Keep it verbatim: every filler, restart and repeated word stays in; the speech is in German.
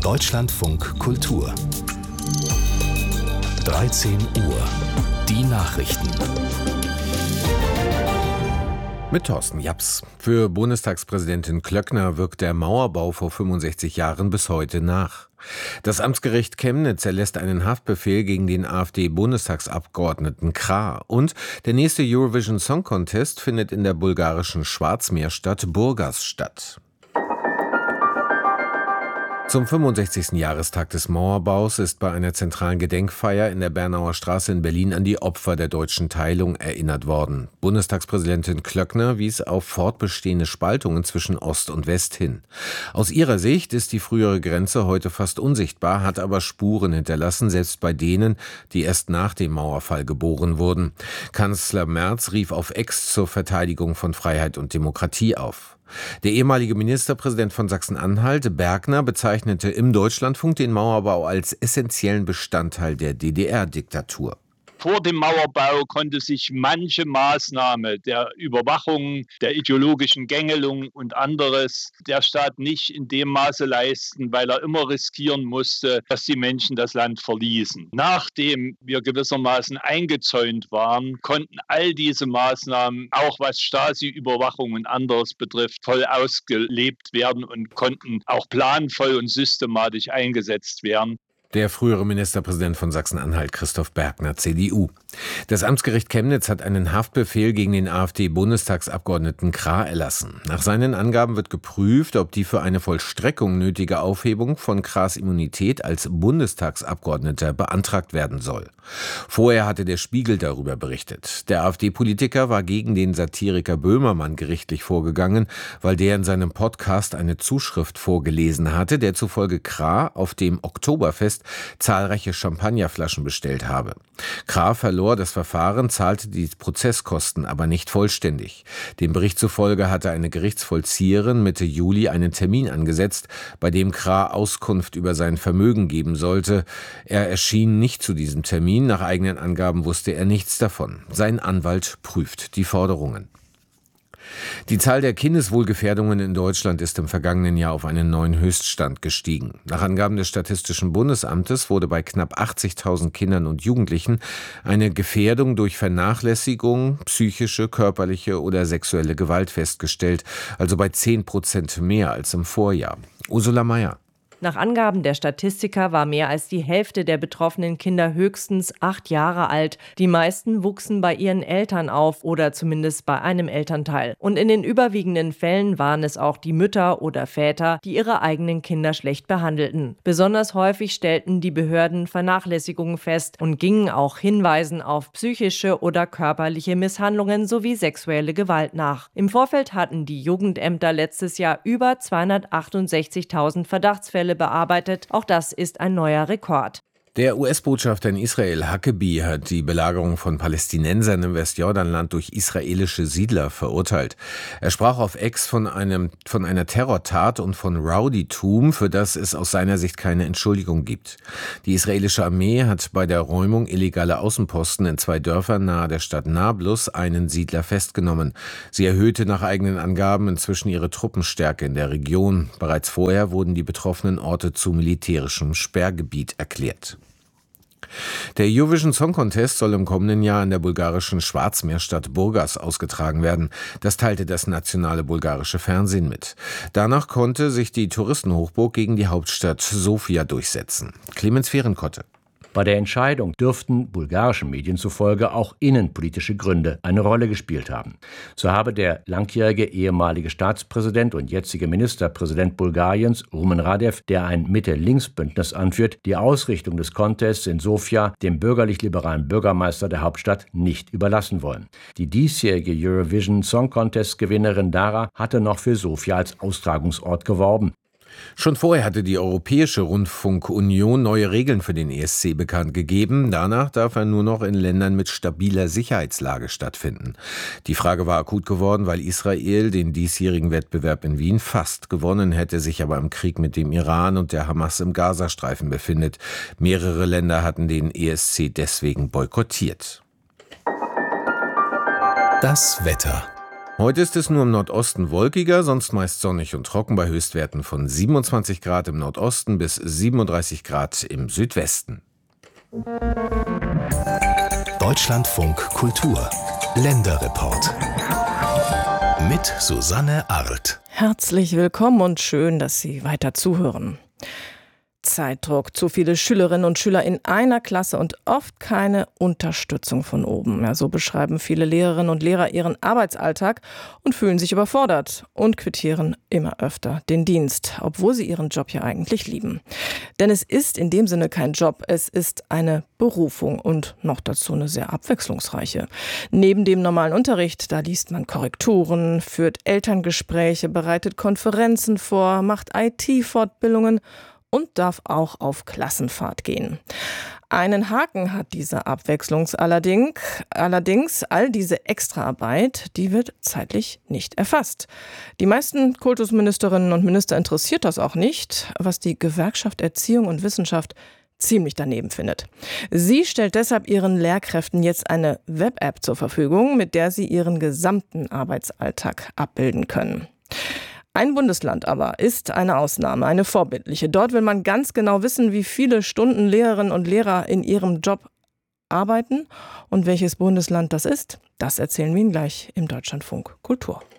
Deutschlandfunk Kultur. dreizehn Uhr. Die Nachrichten. Mit Thorsten Japs. Für Bundestagspräsidentin Klöckner wirkt der Mauerbau vor fünfundsechzig Jahren bis heute nach. Das Amtsgericht Chemnitz erlässt einen Haftbefehl gegen den AfD-Bundestagsabgeordneten Krah. Und der nächste Eurovision Song Contest findet in der bulgarischen Schwarzmeerstadt Burgas statt. Zum fünfundsechzigsten Jahrestag des Mauerbaus ist bei einer zentralen Gedenkfeier in der Bernauer Straße in Berlin an die Opfer der deutschen Teilung erinnert worden. Bundestagspräsidentin Klöckner wies auf fortbestehende Spaltungen zwischen Ost und West hin. Aus ihrer Sicht ist die frühere Grenze heute fast unsichtbar, hat aber Spuren hinterlassen, selbst bei denen, die erst nach dem Mauerfall geboren wurden. Kanzler Merz rief auf Ex zur Verteidigung von Freiheit und Demokratie auf. Der ehemalige Ministerpräsident von Sachsen-Anhalt, Bergner, bezeichnete im Deutschlandfunk den Mauerbau als essentiellen Bestandteil der D D R-Diktatur. Vor dem Mauerbau konnte sich manche Maßnahme der Überwachung, der ideologischen Gängelung und anderes der Staat nicht in dem Maße leisten, weil er immer riskieren musste, dass die Menschen das Land verließen. Nachdem wir gewissermaßen eingezäunt waren, konnten all diese Maßnahmen, auch was Stasi-Überwachung und anderes betrifft, voll ausgelebt werden und konnten auch planvoll und systematisch eingesetzt werden. Der frühere Ministerpräsident von Sachsen-Anhalt, Christoph Bergner, C D U. Das Amtsgericht Chemnitz hat einen Haftbefehl gegen den AfD-Bundestagsabgeordneten Krah erlassen. Nach seinen Angaben wird geprüft, ob die für eine Vollstreckung nötige Aufhebung von Krahs Immunität als Bundestagsabgeordneter beantragt werden soll. Vorher hatte der Spiegel darüber berichtet. Der AfD-Politiker war gegen den Satiriker Böhmermann gerichtlich vorgegangen, weil der in seinem Podcast eine Zuschrift vorgelesen hatte, der zufolge Krah auf dem Oktoberfest zahlreiche Champagnerflaschen bestellt habe. Krah verlor das Verfahren, zahlte die Prozesskosten aber nicht vollständig. Dem Bericht zufolge hatte eine Gerichtsvollzieherin Mitte Juli einen Termin angesetzt, bei dem Krah Auskunft über sein Vermögen geben sollte. Er erschien nicht zu diesem Termin. Nach eigenen Angaben wusste er nichts davon. Sein Anwalt prüft die Forderungen. Die Zahl der Kindeswohlgefährdungen in Deutschland ist im vergangenen Jahr auf einen neuen Höchststand gestiegen. Nach Angaben des Statistischen Bundesamtes wurde bei knapp achtzigtausend Kindern und Jugendlichen eine Gefährdung durch Vernachlässigung, psychische, körperliche oder sexuelle Gewalt festgestellt, also bei zehn Prozent mehr als im Vorjahr. Ursula Mayer. Nach Angaben der Statistiker war mehr als die Hälfte der betroffenen Kinder höchstens acht Jahre alt. Die meisten wuchsen bei ihren Eltern auf oder zumindest bei einem Elternteil. Und in den überwiegenden Fällen waren es auch die Mütter oder Väter, die ihre eigenen Kinder schlecht behandelten. Besonders häufig stellten die Behörden Vernachlässigungen fest und gingen auch Hinweisen auf psychische oder körperliche Misshandlungen sowie sexuelle Gewalt nach. Im Vorfeld hatten die Jugendämter letztes Jahr über zweihundertachtundsechzigtausend Verdachtsfälle bearbeitet. Auch das ist ein neuer Rekord. Der U S-Botschafter in Israel, Huckabee, hat die Belagerung von Palästinensern im Westjordanland durch israelische Siedler verurteilt. Er sprach auf Ex von einem, von einer Terrortat und von Rowdytum, für das es aus seiner Sicht keine Entschuldigung gibt. Die israelische Armee hat bei der Räumung illegaler Außenposten in zwei Dörfern nahe der Stadt Nablus einen Siedler festgenommen. Sie erhöhte nach eigenen Angaben inzwischen ihre Truppenstärke in der Region. Bereits vorher wurden die betroffenen Orte zu militärischem Sperrgebiet erklärt. Der Eurovision Song Contest soll im kommenden Jahr in der bulgarischen Schwarzmeerstadt Burgas ausgetragen werden. Das teilte das nationale bulgarische Fernsehen mit. Danach konnte sich die Touristenhochburg gegen die Hauptstadt Sofia durchsetzen. Clemens Fehrenkotte. Bei der Entscheidung dürften bulgarischen Medien zufolge auch innenpolitische Gründe eine Rolle gespielt haben. So habe der langjährige ehemalige Staatspräsident und jetzige Ministerpräsident Bulgariens, Rumen Radev, der ein Mitte-Links-Bündnis anführt, die Ausrichtung des Contests in Sofia dem bürgerlich-liberalen Bürgermeister der Hauptstadt nicht überlassen wollen. Die diesjährige Eurovision Song Contest-Gewinnerin Dara hatte noch für Sofia als Austragungsort geworben. Schon vorher hatte die Europäische Rundfunkunion neue Regeln für den E S C bekannt gegeben. Danach darf er nur noch in Ländern mit stabiler Sicherheitslage stattfinden. Die Frage war akut geworden, weil Israel den diesjährigen Wettbewerb in Wien fast gewonnen hätte, sich aber im Krieg mit dem Iran und der Hamas im Gazastreifen befindet. Mehrere Länder hatten den E S C deswegen boykottiert. Das Wetter. Heute ist es nur im Nordosten wolkiger, sonst meist sonnig und trocken bei Höchstwerten von siebenundzwanzig Grad im Nordosten bis siebenunddreißig Grad im Südwesten. Deutschlandfunk Kultur Länderreport mit Susanne Arlt. Herzlich willkommen und schön, dass Sie weiter zuhören. Zeitdruck, zu viele Schülerinnen und Schüler in einer Klasse und oft keine Unterstützung von oben. Ja, so beschreiben viele Lehrerinnen und Lehrer ihren Arbeitsalltag und fühlen sich überfordert und quittieren immer öfter den Dienst, obwohl sie ihren Job ja eigentlich lieben. Denn es ist in dem Sinne kein Job, es ist eine Berufung und noch dazu eine sehr abwechslungsreiche. Neben dem normalen Unterricht, da liest man Korrekturen, führt Elterngespräche, bereitet Konferenzen vor, macht I T-Fortbildungen und darf auch auf Klassenfahrt gehen. Einen Haken hat diese Abwechslung allerdings. Allerdings, all diese Extraarbeit, die wird zeitlich nicht erfasst. Die meisten Kultusministerinnen und Minister interessiert das auch nicht, was die Gewerkschaft Erziehung und Wissenschaft ziemlich daneben findet. Sie stellt deshalb ihren Lehrkräften jetzt eine Web-App zur Verfügung, mit der sie ihren gesamten Arbeitsalltag abbilden können. Ein Bundesland aber ist eine Ausnahme, eine vorbildliche. Dort will man ganz genau wissen, wie viele Stunden Lehrerinnen und Lehrer in ihrem Job arbeiten. Und welches Bundesland das ist, das erzählen wir Ihnen gleich im Deutschlandfunk Kultur.